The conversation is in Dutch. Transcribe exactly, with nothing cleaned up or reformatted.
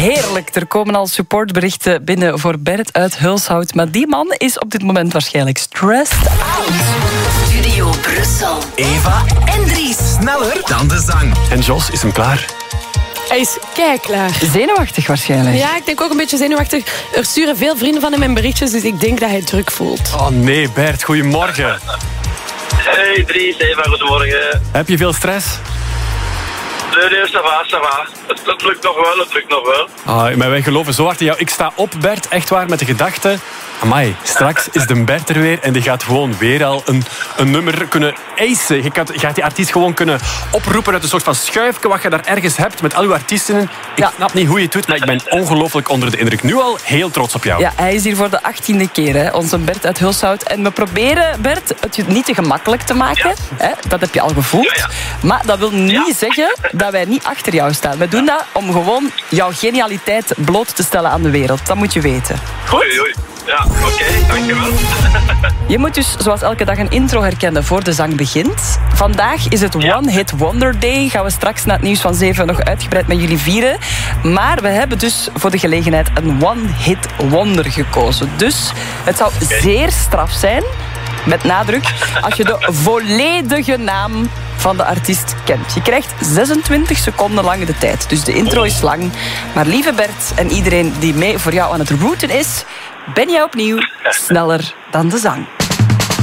Heerlijk, er komen al supportberichten binnen voor Bert uit Hulshout. Maar die man is op dit moment waarschijnlijk stressed out. Studio Brussel. Eva en Dries. Sneller dan de zang. En Jos, is hem klaar? Hij is keiklaar. Zenuwachtig waarschijnlijk. Ja, ik denk ook een beetje zenuwachtig. Er sturen veel vrienden van hem in berichtjes, dus ik denk dat hij druk voelt. Oh nee, Bert, goedemorgen. Hey Dries, Eva, goedemorgen. Heb je veel stress? Nee, nee, ça va, ça va. Het, het lukt nog wel, het lukt nog wel. Ah, maar wij geloven zo hard in jou. Ik sta op, Bert, echt waar, met de gedachte... Amai, straks is de Bert er weer en die gaat gewoon weer al een, een nummer kunnen acen. Je gaat, je gaat die artiest gewoon kunnen oproepen uit een soort van schuifje wat je daar ergens hebt met al uw artiesten. Ik Ja. snap niet hoe je het doet, maar ik ben ongelooflijk onder de indruk. Nu al heel trots op jou. Ja, hij is hier voor de achttiende keer, hè, onze Bert uit Hulshout. En we proberen, Bert, het je niet te gemakkelijk te maken. Hè, dat heb je al gevoeld. Ja, ja. Maar dat wil niet Ja. zeggen dat wij niet achter jou staan. We doen dat om gewoon jouw genialiteit bloot te stellen aan de wereld. Dat moet je weten. Oei, oei. Ja, oké, okay, dankjewel. Je moet dus zoals elke dag een intro herkennen voor de zang begint. Vandaag is het Ja. One Hit Wonder Day. Gaan we straks na het nieuws van zeven nog uitgebreid met jullie vieren. Maar we hebben dus voor de gelegenheid een One Hit Wonder gekozen. Dus het zou zeer straf zijn, met nadruk, als je de volledige naam van de artiest kent. Je krijgt zesentwintig seconden lang de tijd. Dus de intro is lang. Maar lieve Bert en iedereen die mee voor jou aan het rooten is, ben jij opnieuw sneller dan de zang.